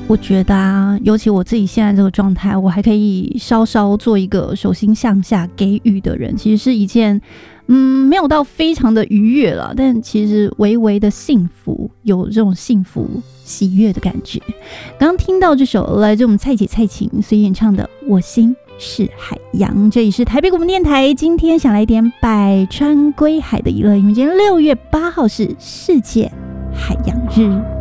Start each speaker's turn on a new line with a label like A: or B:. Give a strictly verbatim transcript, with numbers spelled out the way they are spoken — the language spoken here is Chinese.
A: 我觉得啊，尤其我自己现在这个状态，我还可以稍稍做一个手心向下给予的人，其实是一件嗯没有到非常的愉悦了，但其实微微的幸福，有这种幸福喜悦的感觉。刚刚听到这首来自我们蔡姐蔡琴所演唱的《我心是海洋》，这里是台北广播电台，今天想来点百川归海的娱乐，因为今天六月八号是世界海洋日。